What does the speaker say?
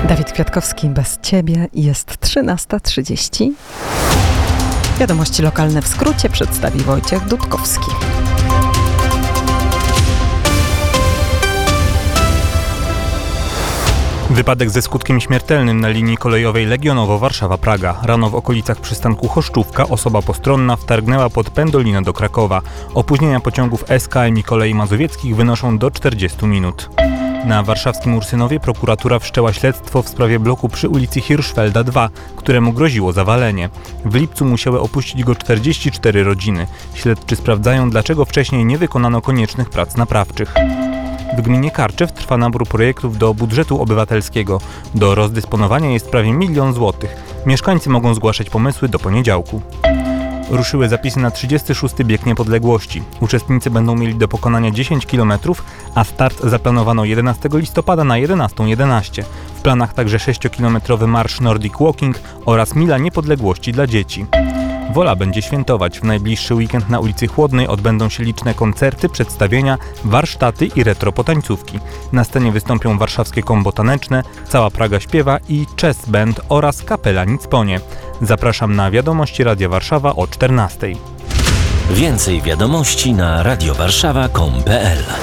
Dawid Kwiatkowski, bez Ciebie. Jest 13:30. Wiadomości lokalne w skrócie przedstawi Wojciech Dudkowski. Wypadek ze skutkiem śmiertelnym na linii kolejowej Legionowo-Warszawa-Praga. Rano w okolicach przystanku Choszczówka osoba postronna wtargnęła pod Pendolinę do Krakowa. Opóźnienia pociągów SKM i Kolei Mazowieckich wynoszą do 40 minut. Na warszawskim Ursynowie prokuratura wszczęła śledztwo w sprawie bloku przy ulicy Hirschfelda 2, któremu groziło zawalenie. W lipcu musiały opuścić go 44 rodziny. Śledczy sprawdzają, dlaczego wcześniej nie wykonano koniecznych prac naprawczych. W gminie Karczew trwa nabór projektów do budżetu obywatelskiego. Do rozdysponowania jest prawie 1 000 000 złotych. Mieszkańcy mogą zgłaszać pomysły do poniedziałku. Ruszyły zapisy na 36. bieg niepodległości. Uczestnicy będą mieli do pokonania 10 km, a start zaplanowano 11 listopada na 11:11. W planach także 6-kilometrowy marsz Nordic Walking oraz Mila Niepodległości dla dzieci. Wola będzie świętować. W najbliższy weekend na ulicy Chłodnej odbędą się liczne koncerty, przedstawienia, warsztaty i retropotańcówki. Na scenie wystąpią warszawskie kombo taneczne, Cała Praga śpiewa i Chess Band oraz kapela Nicponie. Zapraszam na wiadomości Radia Warszawa o 14:00. Więcej wiadomości na radiowarszawa.com.pl